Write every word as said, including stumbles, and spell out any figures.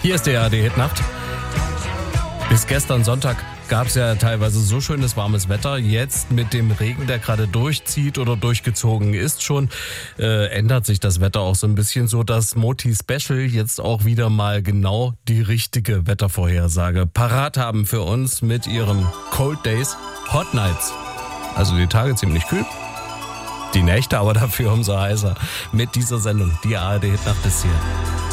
Hier ist die A R D-Hitnacht. Bis gestern Sonntag gab es ja teilweise so schönes warmes Wetter. Jetzt mit dem Regen, der gerade durchzieht oder durchgezogen ist schon, äh, ändert sich das Wetter auch so ein bisschen, so dass Moti Special jetzt auch wieder mal genau die richtige Wettervorhersage parat haben für uns mit ihrem Cold Days, Hot Nights. Also die Tage ziemlich kühl, die Nächte aber dafür umso heißer. Mit dieser Sendung, die A R D-Hitnacht ist hier.